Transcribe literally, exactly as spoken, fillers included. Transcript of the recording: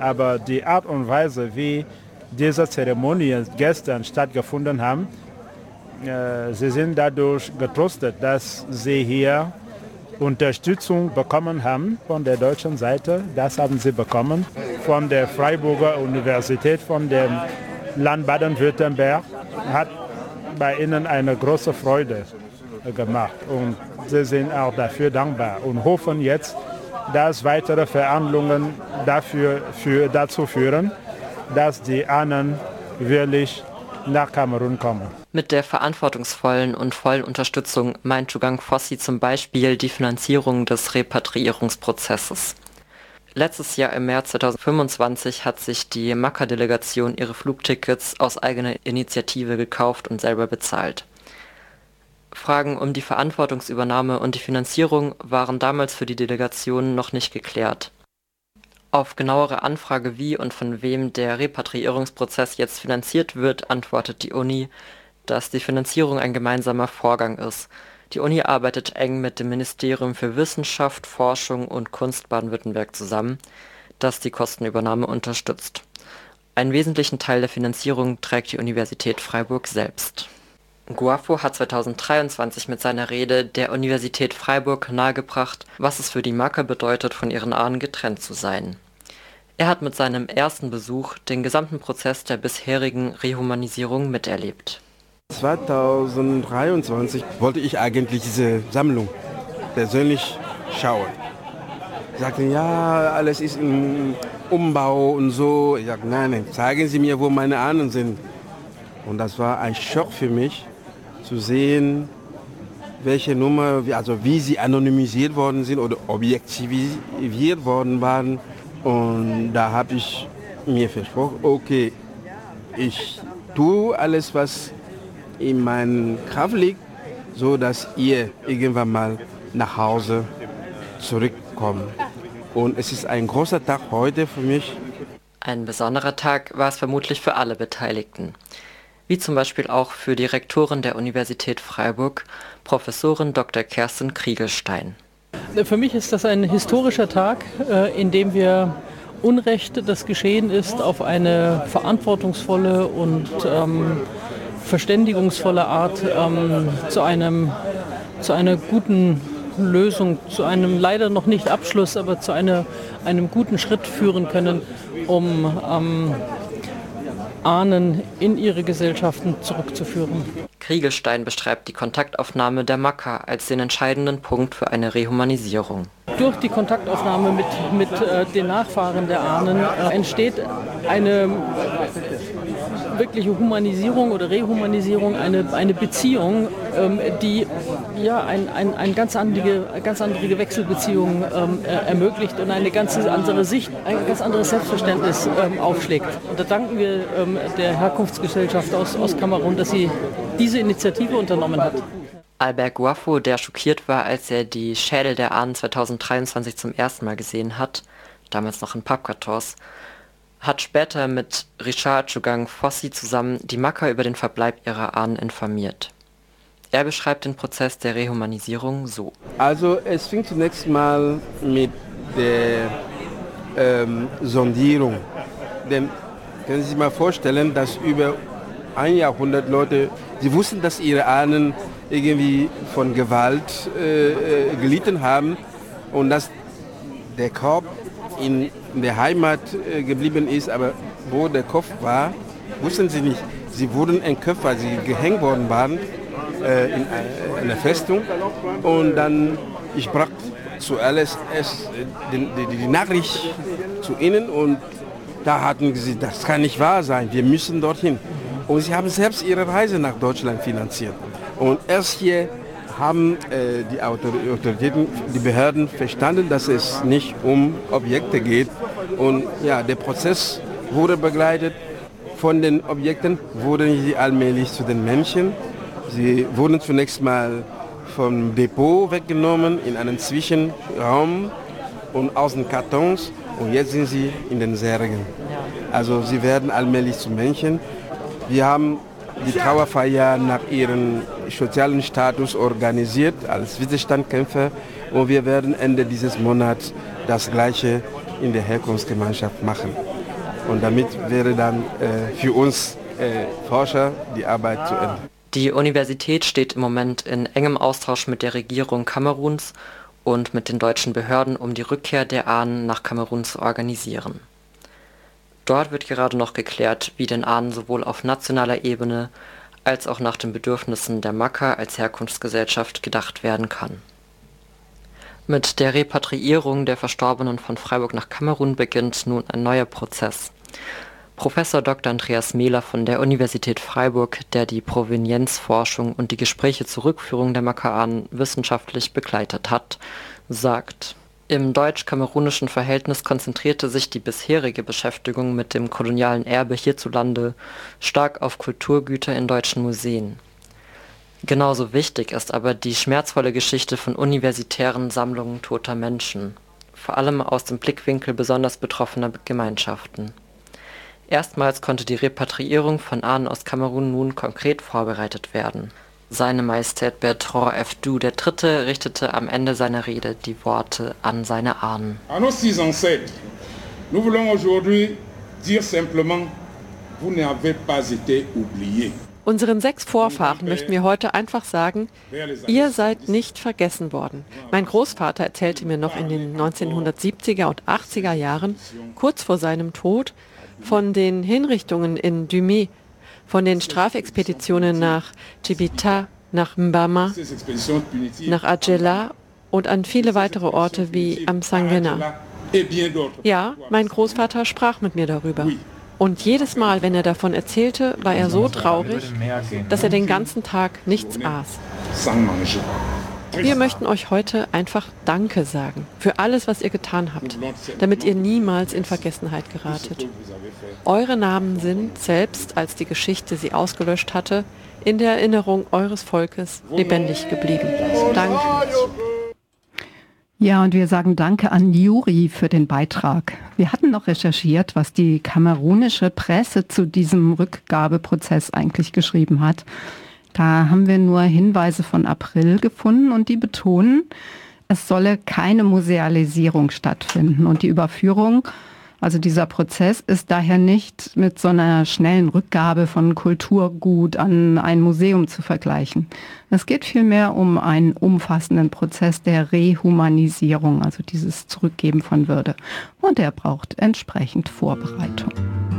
Aber die Art und Weise, wie diese Zeremonien gestern stattgefunden haben, äh, sie sind dadurch getröstet, dass sie hier Unterstützung bekommen haben von der deutschen Seite. Das haben sie bekommen von der Freiburger Universität, von dem Land Baden-Württemberg. Hat bei ihnen eine große Freude gemacht und sie sind auch dafür dankbar und hoffen jetzt, dass weitere Verhandlungen dafür, für, dazu führen, dass die Ahnen wirklich nach Kamerun kommen. Mit der verantwortungsvollen und vollen Unterstützung meint Jugang Fossi zum Beispiel die Finanzierung des Repatriierungsprozesses. Letztes Jahr im März zweitausendfünfundzwanzig hat sich die Maka-Delegation ihre Flugtickets aus eigener Initiative gekauft und selber bezahlt. Fragen um die Verantwortungsübernahme und die Finanzierung waren damals für die Delegation noch nicht geklärt. Auf genauere Anfrage, wie und von wem der Repatriierungsprozess jetzt finanziert wird, antwortet die Uni, dass die Finanzierung ein gemeinsamer Vorgang ist. Die Uni arbeitet eng mit dem Ministerium für Wissenschaft, Forschung und Kunst Baden-Württemberg zusammen, das die Kostenübernahme unterstützt. Einen wesentlichen Teil der Finanzierung trägt die Universität Freiburg selbst. Guafo hat zweitausenddreiundzwanzig mit seiner Rede der Universität Freiburg nahegebracht, was es für die Maka bedeutet, von ihren Ahnen getrennt zu sein. Er hat mit seinem ersten Besuch den gesamten Prozess der bisherigen Rehumanisierung miterlebt. zweitausenddreiundzwanzig wollte ich eigentlich diese Sammlung persönlich schauen. Sie sagten, ja, alles ist im Umbau und so. Ich sagte, nein, nein, zeigen Sie mir, wo meine Ahnen sind. Und das war ein Schock für mich, zu sehen, welche Nummer, also wie sie anonymisiert worden sind oder objektiviert worden waren. Und da habe ich mir versprochen, okay, ich tue alles, was in meiner Kraft liegt, so dass ihr irgendwann mal nach Hause zurückkommt. Und es ist ein großer Tag heute für mich. Ein besonderer Tag war es vermutlich für alle Beteiligten. Wie zum Beispiel auch für die Rektorin der Universität Freiburg, Professorin Doktor Kerstin Kriegelstein. Für mich ist das ein historischer Tag, in dem wir Unrecht, das geschehen ist, auf eine verantwortungsvolle und ähm, verständigungsvolle Art ähm, zu einem, zu einer guten Lösung, zu einem leider noch nicht Abschluss, aber zu einer, einem guten Schritt führen können, um ähm, Ahnen in ihre Gesellschaften zurückzuführen. Kriegelstein beschreibt die Kontaktaufnahme der Maka als den entscheidenden Punkt für eine Rehumanisierung. Durch die Kontaktaufnahme mit, mit äh, den Nachfahren der Ahnen äh, entsteht eine wirkliche Humanisierung oder Rehumanisierung, eine, eine Beziehung, ähm, die ja ein, ein, ein ganz andere, ganz andere Wechselbeziehung ähm, äh, ermöglicht und eine ganz andere Sicht, ein ganz anderes Selbstverständnis ähm, aufschlägt. Und da danken wir ähm, der Herkunftsgesellschaft aus, aus Kamerun, dass sie diese Initiative unternommen hat. Albert Guafo, der schockiert war, als er die Schädel der Ahnen zweitausenddreiundzwanzig zum ersten Mal gesehen hat, damals noch in Pappkartons, hat später mit Richard Jugang Fossi zusammen die Maka über den Verbleib ihrer Ahnen informiert. Er beschreibt den Prozess der Rehumanisierung so. Also es fing zunächst mal mit der ähm, Sondierung. Denn können Sie sich mal vorstellen, dass über ein Jahrhundert Leute, sie wussten, dass ihre Ahnen irgendwie von Gewalt äh, gelitten haben und dass der Korb in der Heimat äh, geblieben ist, aber wo der Kopf war, wussten sie nicht. Sie wurden entköpft, weil sie gehängt worden waren äh, in einer Festung. Und dann, ich brachte zuerst es, die, die, die Nachricht zu ihnen und da hatten sie, das kann nicht wahr sein, wir müssen dorthin. Und sie haben selbst ihre Reise nach Deutschland finanziert. Und erst hier haben äh, die Autoritäten, die Behörden verstanden, dass es nicht um Objekte geht. Und ja, der Prozess wurde begleitet. Von den Objekten wurden sie allmählich zu den Menschen. Sie wurden zunächst mal vom Depot weggenommen in einen Zwischenraum und aus den Kartons. Und jetzt sind sie in den Särgen. Also sie werden allmählich zu Menschen. Wir haben die Trauerfeier nach ihrem sozialen Status organisiert als Widerstandskämpfer und wir werden Ende dieses Monats das Gleiche in der Herkunftsgemeinschaft machen. Und damit wäre dann äh, für uns äh, Forscher die Arbeit zu Ende. Die Universität steht im Moment in engem Austausch mit der Regierung Kameruns und mit den deutschen Behörden, um die Rückkehr der Ahnen nach Kamerun zu organisieren. Dort wird gerade noch geklärt, wie den Ahnen sowohl auf nationaler Ebene als auch nach den Bedürfnissen der Maka als Herkunftsgesellschaft gedacht werden kann. Mit der Repatriierung der Verstorbenen von Freiburg nach Kamerun beginnt nun ein neuer Prozess. Professor Doktor Andreas Mehler von der Universität Freiburg, der die Provenienzforschung und die Gespräche zur Rückführung der Maka-Ahnen wissenschaftlich begleitet hat, sagt: Im deutsch-kamerunischen Verhältnis konzentrierte sich die bisherige Beschäftigung mit dem kolonialen Erbe hierzulande stark auf Kulturgüter in deutschen Museen. Genauso wichtig ist aber die schmerzvolle Geschichte von universitären Sammlungen toter Menschen, vor allem aus dem Blickwinkel besonders betroffener Gemeinschaften. Erstmals konnte die Repatriierung von Ahnen aus Kamerun nun konkret vorbereitet werden. Seine Majestät Bertrand F. Du der Dritte richtete am Ende seiner Rede die Worte an seine Ahnen. À nos six ancêtres, nous voulons aujourd'hui dire simplement, vous n'avez pas été oubliés. Unseren sechs Vorfahren möchten wir heute einfach sagen, ihr seid nicht vergessen worden. Mein Großvater erzählte mir noch in den neunzehnhundertsiebziger und achtziger Jahren, kurz vor seinem Tod, von den Hinrichtungen in Dumé, von den Strafexpeditionen nach Djibita, nach Mbama, nach Adjela und an viele weitere Orte wie am Sangena. Ja, mein Großvater sprach mit mir darüber. Und jedes Mal, wenn er davon erzählte, war er so traurig, dass er den ganzen Tag nichts aß. Wir möchten euch heute einfach Danke sagen für alles, was ihr getan habt, damit ihr niemals in Vergessenheit geratet. Eure Namen sind, selbst als die Geschichte sie ausgelöscht hatte, in der Erinnerung eures Volkes lebendig geblieben. Danke. Ja, und wir sagen Danke an Juri für den Beitrag. Wir hatten noch recherchiert, was die kamerunische Presse zu diesem Rückgabeprozess eigentlich geschrieben hat. Da haben wir nur Hinweise von April gefunden und die betonen, es solle keine Musealisierung stattfinden. Und die Überführung, also dieser Prozess, ist daher nicht mit so einer schnellen Rückgabe von Kulturgut an ein Museum zu vergleichen. Es geht vielmehr um einen umfassenden Prozess der Rehumanisierung, also dieses Zurückgeben von Würde. Und der braucht entsprechend Vorbereitung.